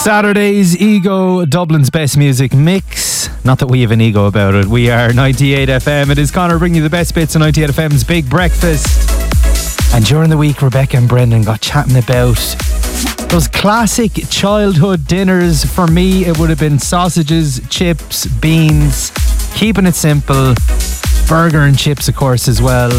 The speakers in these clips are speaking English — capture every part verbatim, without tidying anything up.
Saturday's Ego, Dublin's best music mix. Not that we have an ego about it. We are ninety-eight F M. It is Connor bringing you the best bits of ninety-eight F M's Big Breakfast. And during the week, Rebecca and Brendan got chatting about those classic childhood dinners. For me, it would have been sausages, chips, beans, keeping it simple. Burger and chips, of course, as well.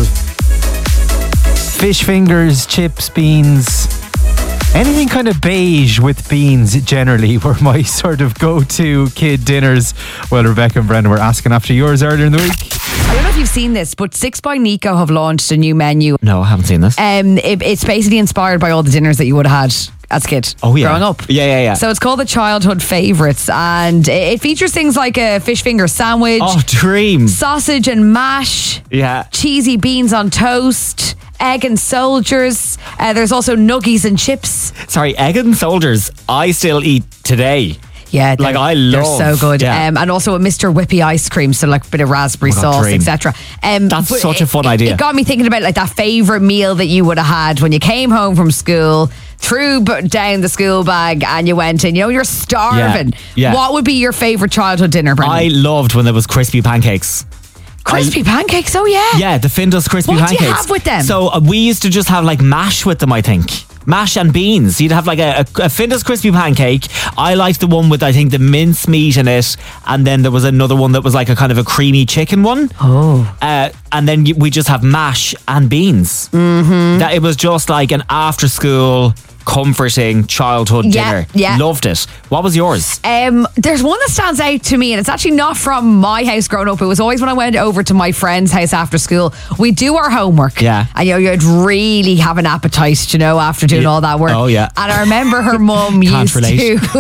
Fish fingers, chips, beans. Anything kind of beige with beans generally were my sort of go-to kid dinners. Well, Rebecca and Brendan were asking after yours earlier in the week. I don't know if you've seen this, but Six by Nico have launched a new menu. No, I haven't seen this. Um, it, it's basically inspired by all the dinners that you would have had as a kid oh, yeah. growing up. Yeah, yeah, yeah. So it's called the Childhood Favourites, and it, it features things like a fish finger sandwich. Oh, dream. Sausage and mash. Yeah. Cheesy beans on toast. Egg and soldiers. Uh, there's also nuggies and chips. Sorry, egg and soldiers I still eat today. Yeah, like I love. They're so good. Yeah. Um, and also a Mister Whippy ice cream, so like a bit of raspberry Oh, God, sauce, dream. et cetera. Um, That's but such a fun it, idea. It got me thinking about like that favourite meal that you would have had when you came home from school, threw b- down the school bag, and you went in. You know, you're starving. Yeah, yeah. What would be your favourite childhood dinner, Brendan? I loved when there was crispy pancakes. Crispy I, pancakes, oh yeah. Yeah, the Findus crispy what pancakes. What do you have with them? So uh, we used to just have like mash with them, I think. Mash and beans. You'd have like a, a, a Findus crispy pancake. I liked the one with, I think, the mince meat in it. And then there was another one that was like a kind of a creamy chicken one. Oh. Uh, and then we just have mash and beans. Mm-hmm. That it was just like an after school comforting childhood yeah, dinner. Yeah. Loved it. What was yours? Um, there's one that stands out to me, and it's actually not from my house growing up. It was always when I went over to my friend's house after school. We do our homework. Yeah. And you know, you'd really have an appetite, you know, after doing yeah. all that work. Oh, yeah. And I remember her mum used relate. to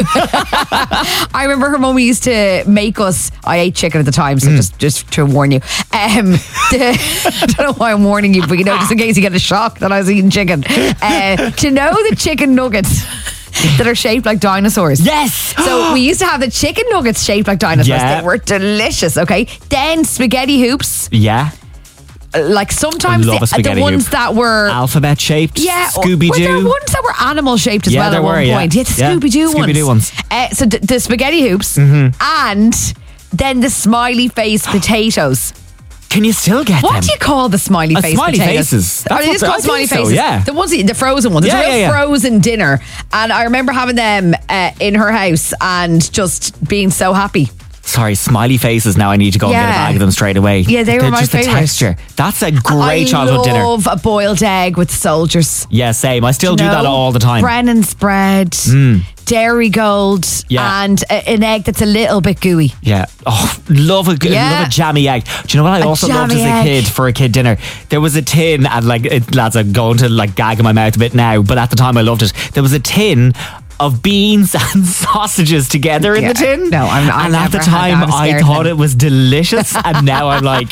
I remember her mum used to make us, I ate chicken at the time, so mm. just, just to warn you. Um, the, I don't know why I'm warning you, but you know, just in case you get a shock that I was eating chicken. Uh, to know the chicken nuggets that are shaped like dinosaurs. Yes. So we used to have the chicken nuggets shaped like dinosaurs. Yeah. They were delicious. Okay. Then spaghetti hoops. Yeah. Like sometimes I love a the, spaghetti the ones hoop. that were alphabet shaped. Yeah. Scooby-Doo. Were there ones that were animal shaped as yeah, well there at were, one yeah. point? Yeah, the yeah. Scooby-Doo ones. Scooby-Doo ones. Uh, so the, the spaghetti hoops mm-hmm. and then the smiley face potatoes. Can you still get what them? What do you call the smiley uh, face smiley potatoes? faces. That's oh, it is called smiley faces. So, yeah. The ones, the frozen ones. It's yeah, a real yeah, yeah. frozen dinner. And I remember having them uh, in her house and just being so happy. Sorry, smiley faces. Now I need to go yeah. and get a bag of them straight away. Yeah, they They're were my just favourite. The texture. That's a great I childhood dinner. I love a boiled egg with soldiers. Yeah, same. I still do, do you know, that all the time. Brennan's bread, mm. Dairy Gold, yeah. and a, an egg that's a little bit gooey. Yeah. Oh, love a yeah. love a jammy egg. Do you know what I a also loved as a egg. kid for a kid dinner? There was a tin, and like it, lads, I'm going to like gag in my mouth a bit now, but at the time I loved it. There was a tin of beans and sausages together in yeah. the tin. No, I'm not. And at the time, I thought it was delicious, and now I'm like,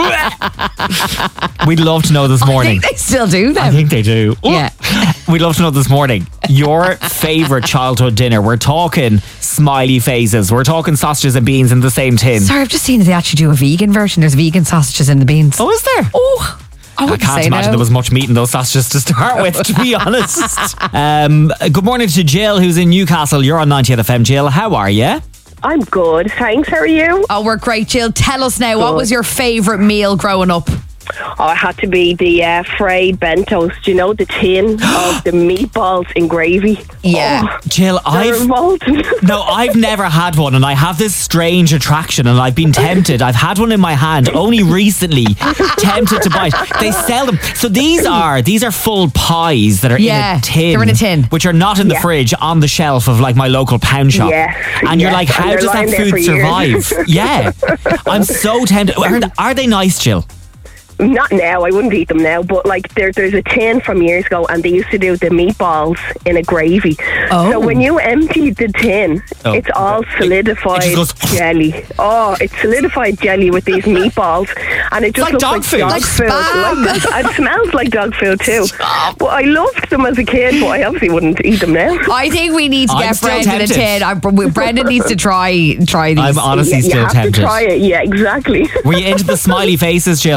we'd love to know this morning. I think they still do them. I think they do. Yeah. We'd love to know this morning your favourite childhood dinner. We're talking smiley faces. We're talking sausages and beans in the same tin. Sorry, I've just seen that they actually do a vegan version. There's vegan sausages in the beans. Oh, is there? Oh. I, I can't imagine no. there was much meat in those sausages to start with, to be honest. Um, good morning to Jill, who's in Newcastle. You're on ninety-eight F M. Jill, how are you? I'm good, thanks. How are you? Oh, we're great, Jill. Tell us now, good. What was your favourite meal growing up? Oh, it had to be the uh, fried bentos. Do you know the tin of the meatballs in gravy? Yeah. Oh, Jill, I've no, I've never had one, and I have this strange attraction, and I've been tempted. I've had one in my hand only recently, tempted to bite. They sell them. So these are these are full pies that are yeah, in a tin. They're in a tin, which are not in the yeah. fridge on the shelf of like my local pound shop. Yes, and you're yes. like, how and does that food survive? Yeah, I'm so tempted. Are, are they nice, Jill? Not now, I wouldn't eat them now, but like there, there's a tin from years ago and they used to do the meatballs in a gravy. Oh. So when you empty the tin, oh. it's all solidified it, it goes jelly. Oh, it's solidified jelly with these meatballs, and it just like looks dog like food. dog like food. spam. Like, it smells like dog food too. Stop. But I loved them as a kid, but I obviously wouldn't eat them now. I think we need to I'm get still Brendan a tempted. tin. I, Brendan needs to try try these. I'm honestly yeah, still you have tempted. to try it. Yeah, exactly. Were you into the smiley faces, Jill?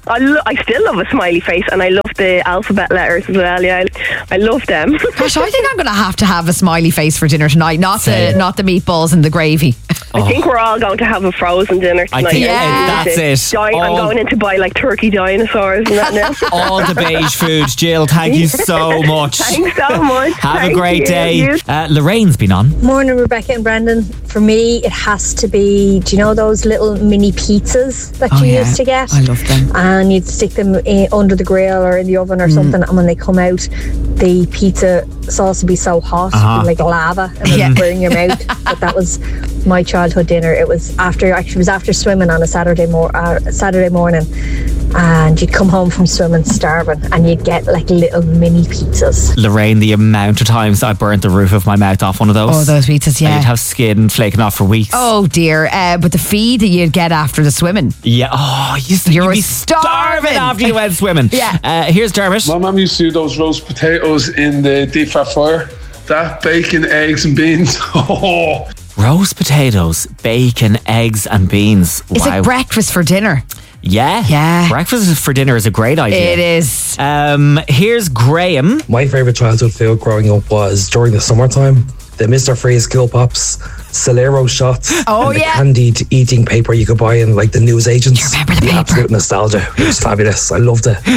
I, lo- I still love a smiley face, and I love the alphabet letters as well. Yeah, I love them. Gosh, I think I'm going to have to have a smiley face for dinner tonight. Not the not the meatballs and the gravy. I think we're all going to have a frozen dinner tonight. I think Yeah. that's it. Di- I'm All- going in to buy like turkey dinosaurs and that now. All the beige foods. Jill, thank you so much. Thanks so much. Have Thank a great you. day. You- Uh, Lorraine's been on. Morning, Rebecca and Brendan. For me, it has to be, do you know those little mini pizzas that Oh, you yeah. used to get? I love them. And you'd stick them in, under the grill or in the oven or something, and when they come out, the pizza sauce would be so hot, Uh-huh. like lava, and it Yeah. would burn your mouth. But that was my childhood dinner. It was after, actually, it was after swimming on a Saturday, mor- uh, Saturday morning, and you'd come home from swimming starving, and you'd get like little mini pizzas. Lorraine, the amount of times I burnt the roof of my mouth off one of those. Oh, those pizzas, And yeah. you'd have skin flaking off for weeks. Oh dear, uh, but the feed that you'd get after the swimming. Yeah. Oh, you used to, You you'd were be starving. after you went swimming. Yeah. Uh, here's Dermot. My mum used to do those roast potatoes in the deep fat fryer. That bacon, eggs, and beans. Oh, Roast potatoes, bacon, eggs, and beans. It's wow. like breakfast for dinner. Yeah. Yeah. Breakfast for dinner is a great idea. It is. Um, here's Graham. My favourite childhood food growing up was during the summertime, the Mister Freeze Cool Pops, Solero shots, Oh, and the yeah. candied eating paper you could buy in like the newsagents. Do you remember the paper? Absolute nostalgia. It was fabulous. I loved it.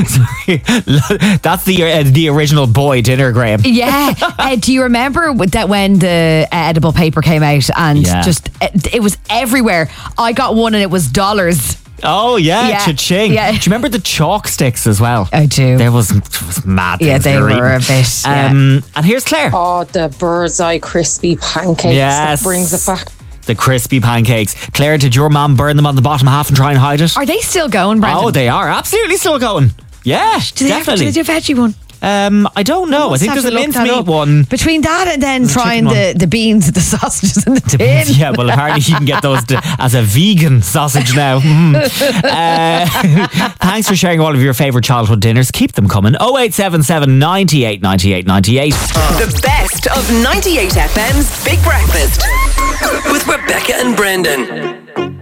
That's the uh, the original boy dinner, Graham. Yeah. Uh, do you remember with that when the uh, edible paper came out and Yeah. just it, it was everywhere? I got one and it was dollars. Oh yeah, Yeah. cha-ching. Yeah. Do you remember the chalk sticks as well? I do. There was, it was mad. Yeah, things they were were a eating. bit. yeah. Um, and here's Claire. Oh, the bird's eye crispy pancakes. Yes. That brings it back. The crispy pancakes. Claire, did your mum burn them on the bottom half and try and hide it? Are they still going, Brandon? Oh, they are absolutely still going. Yeah, do they have, do definitely. they do a veggie one? um, I don't know. I Must think have there's a to look that mincemeat up. one. Between that and then There's a trying chicken the, the beans, the sausages, and the tin. Yeah, well, apparently you can get those to, as a vegan sausage now. Mm. Uh, thanks for sharing all of your favourite childhood dinners. Keep them coming. oh eight seven seven, ninety-eight, ninety-eight, ninety-eight. The best of ninety-eight F M's Big Breakfast with Rebecca and Brendan.